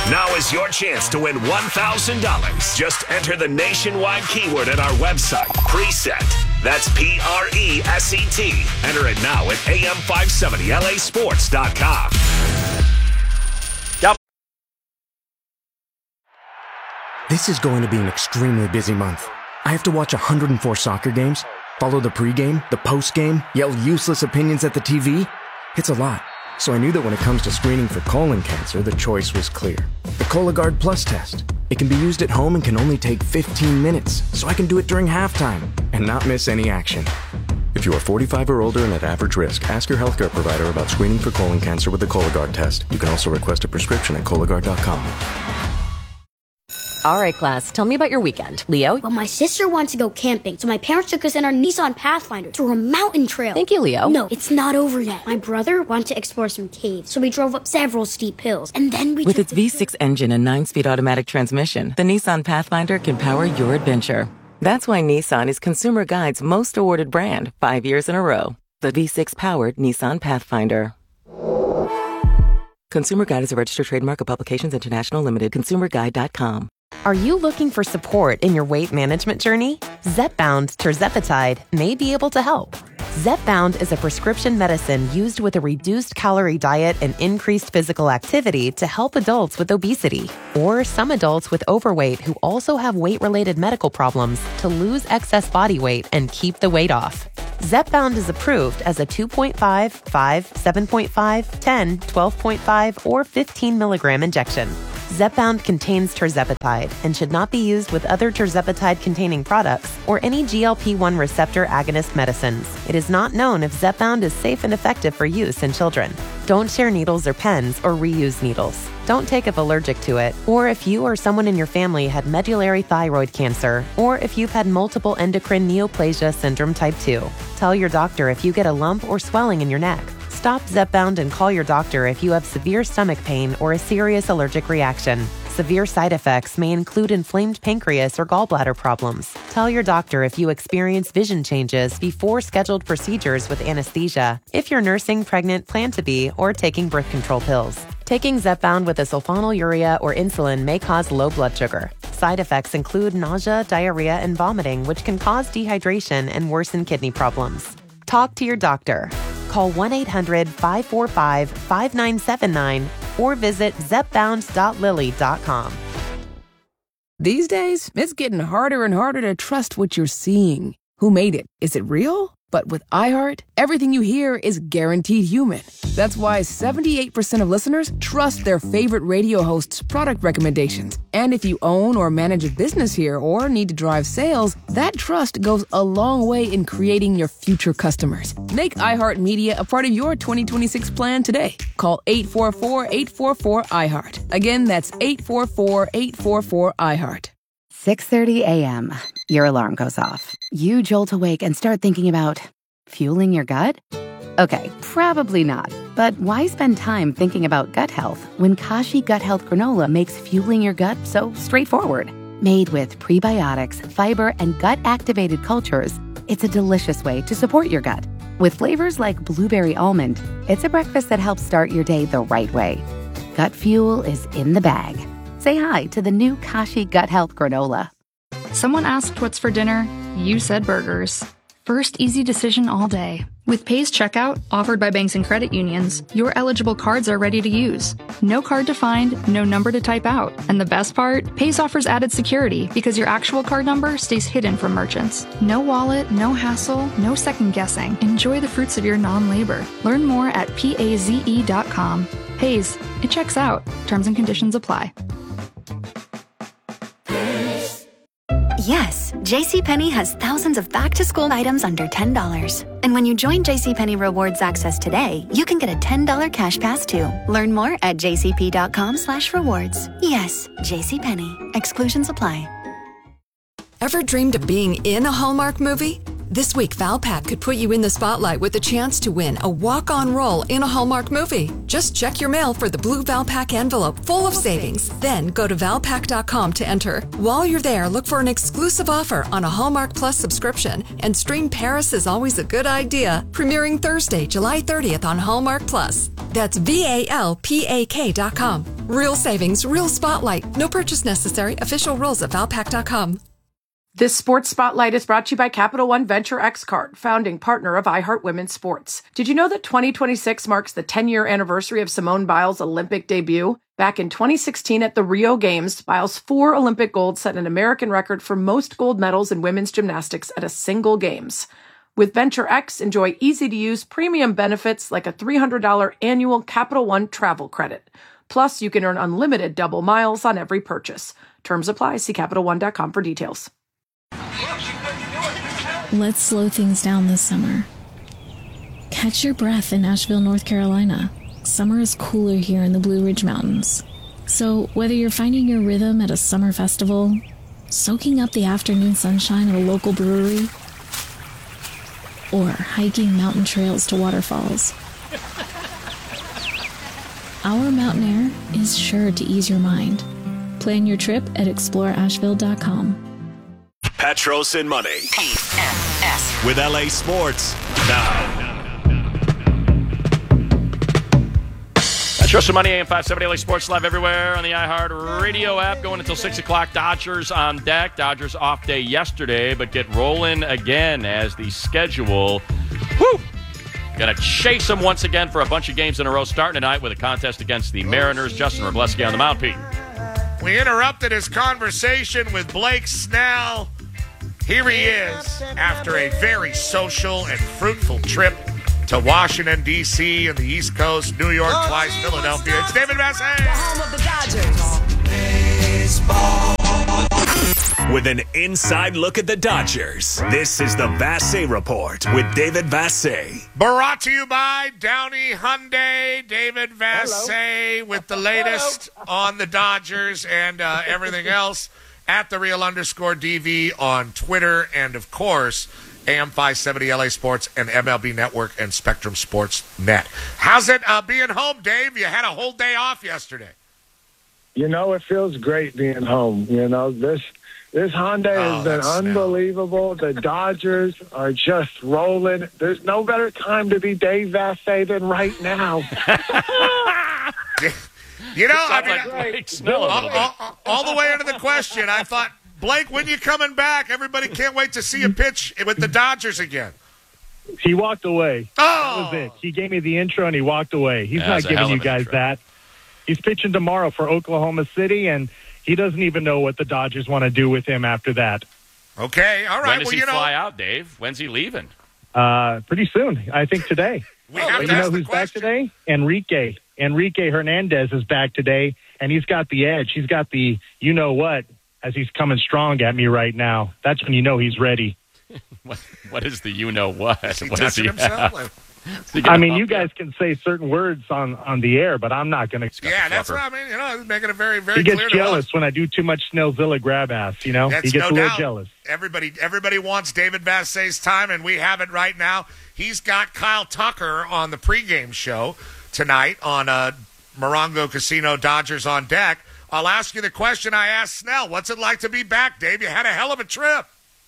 Now is your chance to win $1,000. Just enter the nationwide keyword at our website, Preset. That's Preset. Enter it now at am570lasports.com. This is going to be an extremely busy month. I have to watch 104 soccer games, follow the pregame, the postgame, yell useless opinions at the TV. It's a lot. So I knew that when it comes to screening for colon cancer, the choice was clear. The Cologuard Plus test. It can be used at home and can only take 15 minutes, so I can do it during halftime and not miss any action. If you are 45 or older and at average risk, ask your healthcare provider about screening for colon cancer with the Cologuard test. You can also request a prescription at Cologuard.com. All right, class, tell me about your weekend. Leo? Well, my sister wants to go camping, so my parents took us in our Nissan Pathfinder through a mountain trail. Thank you, Leo. No, it's not over yet. My brother wanted to explore some caves, so we drove up several steep hills, and then we... With its V6 engine and 9-speed automatic transmission, the Nissan Pathfinder can power your adventure. That's why Nissan is Consumer Guide's most awarded brand 5 years in a row. The V6-powered Nissan Pathfinder. Consumer Guide is a registered trademark of Publications International Limited. ConsumerGuide.com. Are you looking for support in your weight management journey? Zepbound tirzepatide may be able to help. Zepbound is a prescription medicine used with a reduced calorie diet and increased physical activity to help adults with obesity or some adults with overweight who also have weight-related medical problems to lose excess body weight and keep the weight off. Zepbound is approved as a 2.5, 5, 7.5, 10, 12.5, or 15 milligram injection. Zepbound contains tirzepatide and should not be used with other tirzepatide-containing products or any GLP-1 receptor agonist medicines. It is not known if Zepbound is safe and effective for use in children. Don't share needles or pens or reuse needles. Don't take if allergic to it, or if you or someone in your family had medullary thyroid cancer, or if you've had multiple endocrine neoplasia syndrome type 2. Tell your doctor if you get a lump or swelling in your neck. Stop Zepbound and call your doctor if you have severe stomach pain or a serious allergic reaction. Severe side effects may include inflamed pancreas or gallbladder problems. Tell your doctor if you experience vision changes before scheduled procedures with anesthesia, if you're nursing, pregnant, plan to be, or taking birth control pills. Taking Zepbound with a sulfonylurea or insulin may cause low blood sugar. Side effects include nausea, diarrhea, and vomiting, which can cause dehydration and worsen kidney problems. Talk to your doctor. Call 1-800-545-5979 or visit zepbound.lilly.com. These days, it's getting harder and harder to trust what you're seeing. Who made it? Is it real? But with iHeart, everything you hear is guaranteed human. That's why 78% of listeners trust their favorite radio host's product recommendations. And if you own or manage a business here or need to drive sales, that trust goes a long way in creating your future customers. Make iHeartMedia a part of your 2026 plan today. Call 844-844-iHeart. Again, that's 844-844-iHeart. 6:30 a.m. Your alarm goes off. You jolt awake and start thinking about fueling your gut? Okay, probably not. But why spend time thinking about gut health when Kashi Gut Health Granola makes fueling your gut so straightforward? Made with prebiotics, fiber, and gut-activated cultures, it's a delicious way to support your gut. With flavors like blueberry almond, it's a breakfast that helps start your day the right way. Gut fuel is in the bag. Say hi to the new Kashi Gut Health Granola. Someone asked what's for dinner. You said burgers. First easy decision all day. With Pays Checkout, offered by banks and credit unions, your eligible cards are ready to use. No card to find, no number to type out. And the best part? Pays offers added security because your actual card number stays hidden from merchants. No wallet, no hassle, no second guessing. Enjoy the fruits of your non-labor. Learn more at PAZE.com. Pays, it checks out. Terms and conditions apply. Yes, JCPenney has thousands of back-to-school items under $10. And when you join JCPenney Rewards Access today, you can get a $10 cash pass too. Learn more at jcp.com/rewards. Yes, JCPenney. Exclusions apply. Ever dreamed of being in a Hallmark movie? This week, Valpak could put you in the spotlight with a chance to win a walk-on role in a Hallmark movie. Just check your mail for the blue Valpak envelope full of savings. Then go to Valpak.com to enter. While you're there, look for an exclusive offer on a Hallmark Plus subscription and stream Paris is Always a Good Idea, premiering Thursday, July 30th on Hallmark Plus. That's VALPAK.com. Real savings, real spotlight. No purchase necessary. Official rules at Valpak.com. This Sports Spotlight is brought to you by Capital One Venture X Card, founding partner of iHeart Women's Sports. Did you know that 2026 marks the 10-year anniversary of Simone Biles' Olympic debut? Back in 2016 at the Rio Games, Biles' 4 Olympic golds set an American record for most gold medals in women's gymnastics at a single Games. With Venture X, enjoy easy-to-use premium benefits like a $300 annual Capital One travel credit. Plus, you can earn unlimited double miles on every purchase. Terms apply. See CapitalOne.com for details. Let's slow things down this summer. Catch your breath in Asheville, North Carolina. Summer is cooler here in the Blue Ridge Mountains. So whether you're finding your rhythm at a summer festival, soaking up the afternoon sunshine at a local brewery, or hiking mountain trails to waterfalls, our mountain air is sure to ease your mind. Plan your trip at exploreasheville.com. Petros and Money. PNS. With LA Sports now. Petros and Money, AM 570 LA Sports, live everywhere on the iHeart Radio app. Going until 6 o'clock. Dodgers on deck. Dodgers off day yesterday, but get rolling again as the schedule. Woo! Going to chase them once again for a bunch of games in a row, starting tonight with a contest against the Mariners. Justin Wrobleski on the mound, Pete. We interrupted his conversation with Blake Snell. Here he is after a very social and fruitful trip to Washington, D.C. and the East Coast, New York, twice, Philadelphia. It's David Vassegh. Home of the Dodgers. With an inside look at the Dodgers, this is the Vassegh Report with David Vassegh. Brought to you by Downey Hyundai. David Vassegh with the latest on the Dodgers and everything else at @thereal_DV on Twitter, and of course AM 570 LA Sports and MLB Network and Spectrum Sports Net. How's it being home, Dave? You had a whole day off yesterday. You know, it feels great being home. You know, this Hyundai has been unbelievable. The Dodgers are just rolling. There's no better time to be Dave Vassegh than right now. You know, I mean, all the way into the question, I thought, Blake, when you coming back? Everybody can't wait to see a pitch with the Dodgers again. He walked away. Oh! That was it. He gave me the intro, and he walked away. He's not giving you guys that. He's pitching tomorrow for Oklahoma City, and he doesn't even know what the Dodgers want to do with him after that. Okay, all right. When does he fly out, Dave? When's he leaving? Pretty soon. I think today. We have you to know ask the who's question. back today? Enrique Hernandez is back today, and he's got the edge. He's got the you-know-what as he's coming strong at me right now. That's when you know he's ready. What is the you-know-what? Is he What does touching he himself? have? I mean, you guys can say certain words on the air, but I'm not going to. Yeah, that's what I mean. You know, it's making it very, very He gets clear to us. jealous when I do too much Snellzilla grab ass, you know? That's He gets no a little doubt. jealous. Everybody wants David Vassegh's time, and we have it right now. He's got Kyle Tucker on the pregame show tonight on Morongo Casino, Dodgers on Deck. I'll ask you the question I asked Snell. What's it like to be back, Dave? You had a hell of a trip.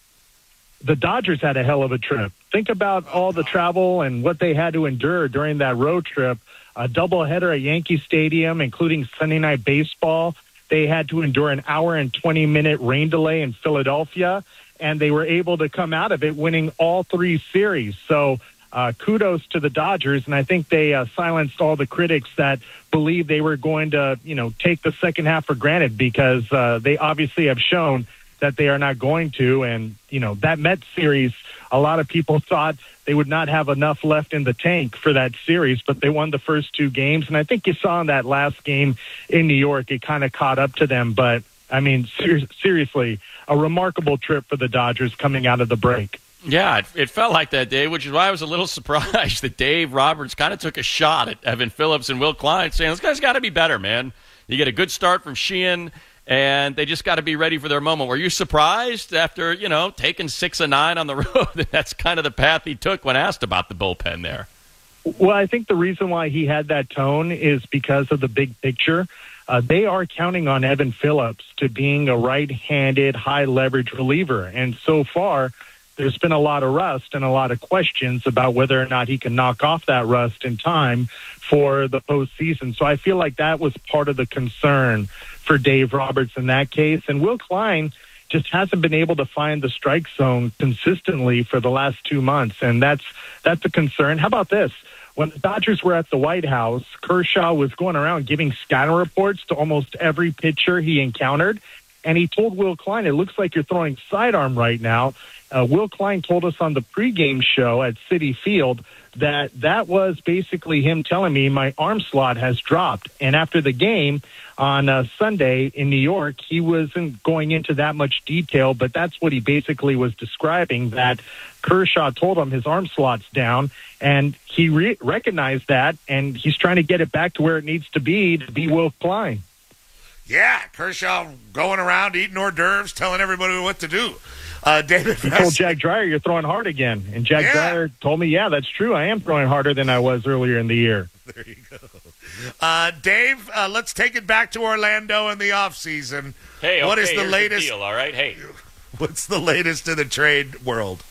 The Dodgers had a hell of a trip. Think about all the travel and what they had to endure during that road trip. A doubleheader at Yankee Stadium, including Sunday Night Baseball. They had to endure an hour and 20-minute rain delay in Philadelphia, and they were able to come out of it winning all 3 series. So kudos to the Dodgers, and I think they silenced all the critics that believed they were going to, take the second half for granted, because they obviously have shown that they are not going to. And, that Mets series, a lot of people thought they would not have enough left in the tank for that series, but they won the first 2 games. And I think you saw in that last game in New York, it kind of caught up to them. But, I mean, seriously, a remarkable trip for the Dodgers coming out of the break. Yeah, it felt like that, Dave, which is why I was a little surprised that Dave Roberts kind of took a shot at Evan Phillips and Will Klein, saying, this guy's got to be better, man. You get a good start from Sheehan, and they just got to be ready for their moment. Were you surprised after, taking 6 of 9 on the road that that's kind of the path he took when asked about the bullpen there? Well, I think the reason why he had that tone is because of the big picture. They are counting on Evan Phillips to being a right-handed, high-leverage reliever, and so far there's been a lot of rust and a lot of questions about whether or not he can knock off that rust in time for the postseason. So I feel like that was part of the concern for Dave Roberts in that case. And Will Klein just hasn't been able to find the strike zone consistently for the last 2 months. And that's a concern. How about this? When the Dodgers were at the White House, Kershaw was going around giving scatter reports to almost every pitcher he encountered. And he told Will Klein, it looks like you're throwing sidearm right now. Will Klein told us on the pregame show at Citi Field that was basically him telling me my arm slot has dropped. And after the game on Sunday in New York, he wasn't going into that much detail, but that's what he basically was describing, that Kershaw told him his arm slot's down, and he recognized that, and he's trying to get it back to where it needs to be Will Klein. Yeah, Kershaw going around eating hors d'oeuvres, telling everybody what to do. David, he told Jack Dreyer, you're throwing hard again. And Jack Dreyer told me, yeah, that's true. I am throwing harder than I was earlier in the year. There you go. Dave, let's take it back to Orlando in the offseason. Hey, what okay, is the latest? The deal, all right? Hey. What's the latest in the trade world?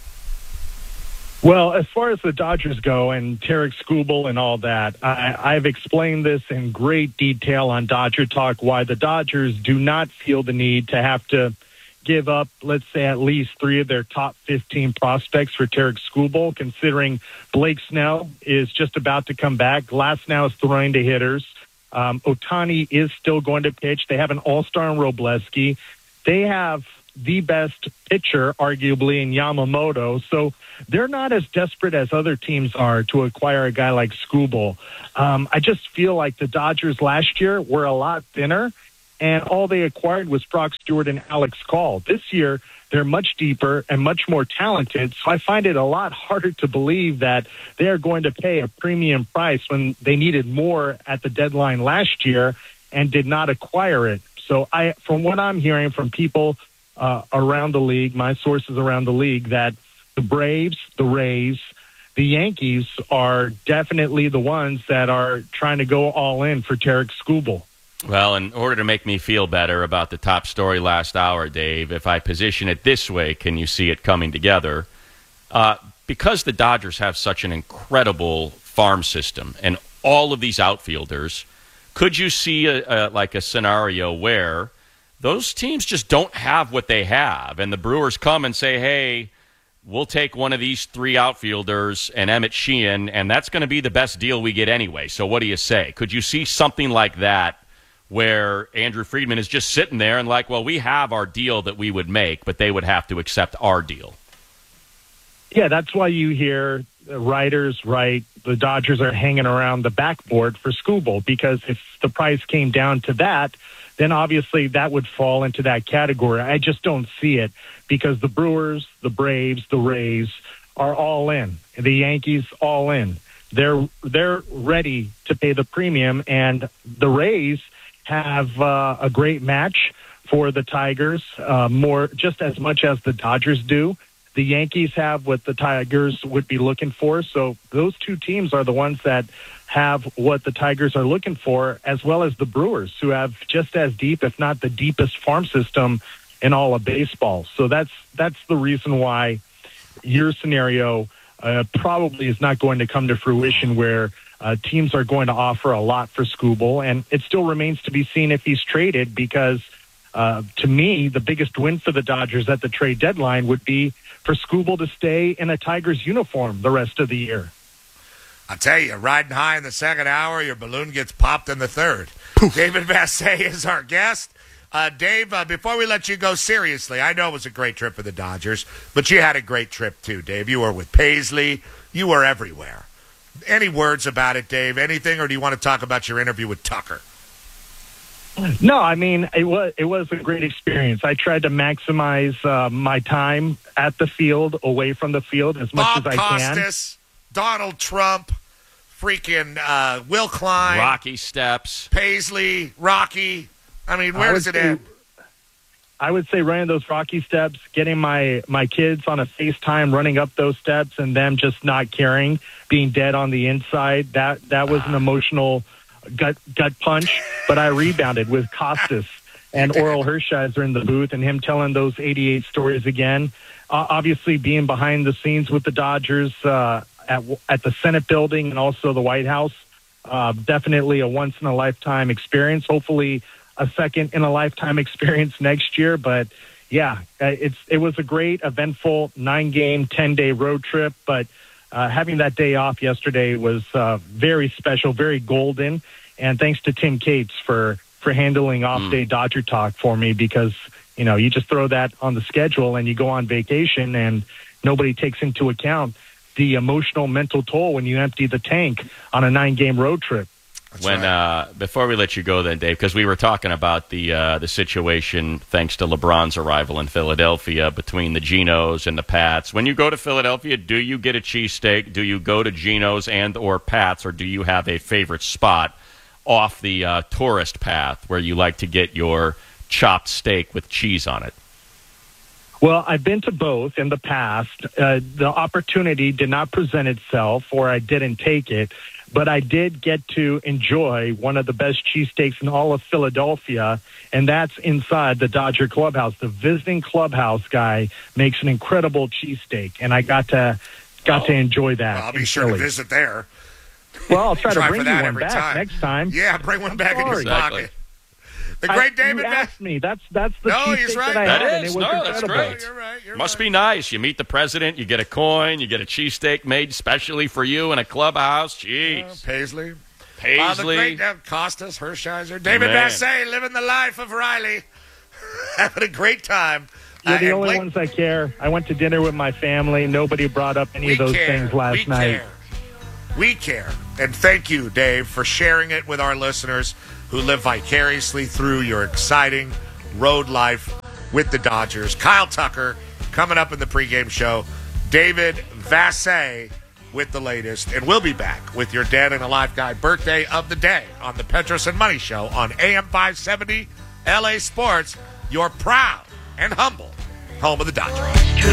Well, as far as the Dodgers go and Tarek Skubal and all that, I've explained this in great detail on Dodger Talk, why the Dodgers do not feel the need to have to give up, let's say, at least 3 of their top 15 prospects for Tarek Skubal, considering Blake Snell is just about to come back. Glasnow is throwing to hitters. Ohtani is still going to pitch. They have an all-star in Robleski. They have the best pitcher, arguably, in Yamamoto. So they're not as desperate as other teams are to acquire a guy like Skubal. I just feel like the Dodgers last year were a lot thinner, and all they acquired was Brock Stewart and Alex Call. This year, they're much deeper and much more talented, so I find it a lot harder to believe that they are going to pay a premium price when they needed more at the deadline last year and did not acquire it. So from what I'm hearing from people around the league, my sources around the league, that the Braves, the Rays, the Yankees are definitely the ones that are trying to go all in for Tarek Skubal. Well, in order to make me feel better about the top story last hour, Dave, if I position it this way, can you see it coming together? Because the Dodgers have such an incredible farm system and all of these outfielders, could you see a scenario where those teams just don't have what they have, and the Brewers come and say, hey, we'll take one of these 3 outfielders and Emmett Sheehan, and that's going to be the best deal we get anyway. So what do you say? Could you see something like that where Andrew Friedman is just sitting there and like, well, we have our deal that we would make, but they would have to accept our deal? Yeah, that's why you hear writers write the Dodgers are hanging around the backboard for Skubal, because if the price came down to that, then obviously that would fall into that category. I just don't see it, because the Brewers, the Braves, the Rays are all in. The Yankees all in. They're ready to pay the premium, and the Rays have a great match for the Tigers, more just as much as the Dodgers do. The Yankees have what the Tigers would be looking for. So those 2 teams are the ones that have what the Tigers are looking for, as well as the Brewers, who have just as deep, if not the deepest farm system in all of baseball. So that's the reason why your scenario probably is not going to come to fruition, where teams are going to offer a lot for Skubal. And it still remains to be seen if he's traded, because to me, the biggest win for the Dodgers at the trade deadline would be for Skubal to stay in a Tigers uniform the rest of the year. I'll tell you, riding high in the second hour, your balloon gets popped in the third. David Vassegh is our guest. Dave, before we let you go, seriously, I know it was a great trip for the Dodgers, but you had a great trip too, Dave. You were with Paisley. You were everywhere. Any words about it, Dave? Anything, or do you want to talk about your interview with Tucker? No, I mean, it was a great experience. I tried to maximize my time at the field, away from the field, as much as I can. Costas, Donald Trump, freaking Will Klein. Rocky Steps. Paisley, Rocky. I mean, where does it end? I would say running those Rocky Steps, getting my kids on a FaceTime, running up those steps, and them just not caring, being dead on the inside. That was an emotional gut punch, but I rebounded with Costas and Oral Hershiser in the booth, and him telling those 88 stories again. Obviously, being behind the scenes with the Dodgers at the Senate building and also the White House, definitely a once-in-a-lifetime experience. Hopefully, a second-in-a-lifetime experience next year. But, yeah, it was a great, eventful 9-game, 10-day road trip. But having that day off yesterday was very special, very golden. And thanks to Tim Cates for handling off-day Dodger talk for me, because, you just throw that on the schedule and you go on vacation and nobody takes into account the emotional, mental toll when you empty the tank on a 9-game road trip. Before we let you go then, Dave, because we were talking about the situation thanks to LeBron's arrival in Philadelphia between the Genos and the Pats. When you go to Philadelphia, do you get a cheesesteak? Do you go to Genos and or Pats, or do you have a favorite spot off the tourist path where you like to get your chopped steak with cheese on it? Well, I've been to both in the past. The opportunity did not present itself, or I didn't take it, but I did get to enjoy one of the best cheesesteaks in all of Philadelphia, and that's inside the Dodger clubhouse. The visiting clubhouse guy makes an incredible cheesesteak, and I got to enjoy that. Well, I'll be sure to visit there. Well, I'll try to bring you one back next time. Yeah, bring one back in your pocket. The great David. You asked me. That's the cheesesteak right. that I had. Is. And it was that's great. You're right. Must be nice. You meet the president, you get a coin, you get a cheesesteak made specially for you in a clubhouse. Jeez. Paisley. The great Costas, Hershiser. David Vassegh, living the life of Riley. Having a great time. You're the only ones that care. I went to dinner with my family. Nobody brought up any of those things last night. We care. And thank you, Dave, for sharing it with our listeners who live vicariously through your exciting road life with the Dodgers. Kyle Tucker coming up in the pregame show. David Vassegh with the latest. And we'll be back with your Dead and Alive Guy birthday of the day on the Petros and Money Show on AM 570 LA Sports, your proud and humble home of the Dodgers.